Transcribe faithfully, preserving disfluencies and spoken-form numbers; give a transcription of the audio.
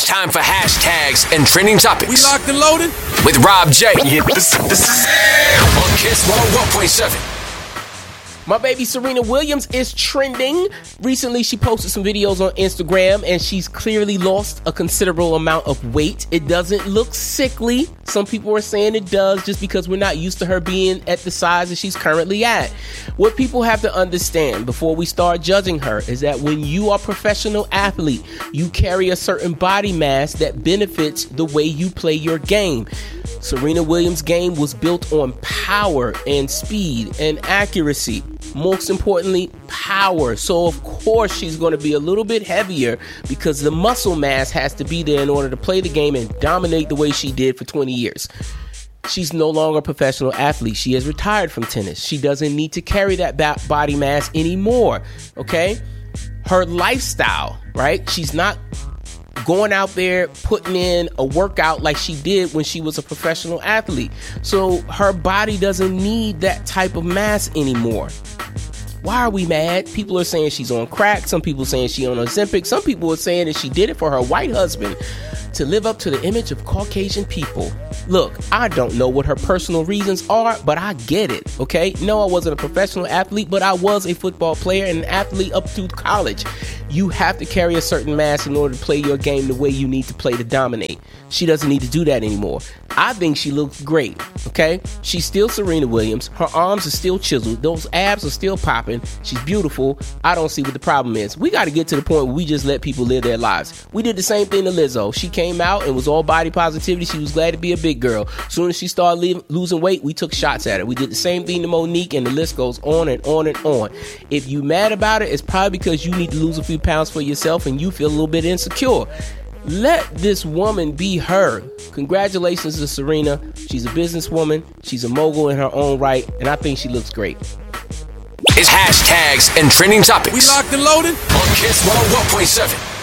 time for hashtags and trending topics. We locked and loaded with Rob J. Yeah, this, this is on Kiss one oh one point seven. My baby Serena Williams is trending. Recently, she posted some videos on Instagram, and she's clearly lost a considerable amount of weight. It doesn't look sickly. Some people are saying it does just because we're not used to her being at the size that she's currently at. What people have to understand before we start judging her is that when you are a professional athlete, you carry a certain body mass that benefits the way you play your game. Serena Williams' game was built on power and speed and accuracy. Most importantly, power. So, of course, she's going to be a little bit heavier because the muscle mass has to be there in order to play the game and dominate the way she did for twenty years. She's no longer a professional athlete. She has retired from tennis. She doesn't need to carry that ba- body mass anymore, okay? Her lifestyle, right? She's not going out there putting in a workout like she did when she was a professional athlete. So her body doesn't need that type of mass anymore. Why are we mad? People are saying she's on crack. Some people are saying she's on Ozempic. Some people are saying that she did it for her white husband to live up to the image of Caucasian people. Look, I don't know what her personal reasons are, but I get it, okay? No, I wasn't a professional athlete, but I was a football player and an athlete up through college. You have to carry a certain mass in order to play your game the way you need to play to dominate. She doesn't need to do that anymore. I think she looks great, okay? She's still Serena Williams. Her arms are still chiseled. Those abs are still popping. She's beautiful. I don't see what the problem is. We got to get to the point where we just let people live their lives. We did the same thing to Lizzo. She came out and was all body positivity. She was glad to be a big girl. As soon as she started leave, losing weight, we took shots at her. We did the same thing to Monique, and the list goes on and on and on. If you mad about it, it's probably because you need to lose a few pounds for yourself and you feel a little bit insecure. Let this woman be her. Congratulations to Serena. She's a businesswoman. She's a mogul in her own right, and I think she looks great. It's hashtags and trending topics. We locked and loaded on Kiss one oh one point seven.